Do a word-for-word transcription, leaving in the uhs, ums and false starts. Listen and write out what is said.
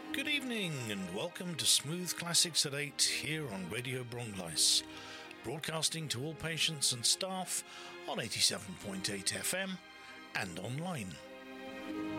Good evening and welcome to Smooth Classics at eight here on Radio Brongleis, broadcasting to all patients and staff on eighty-seven point eight F M and online.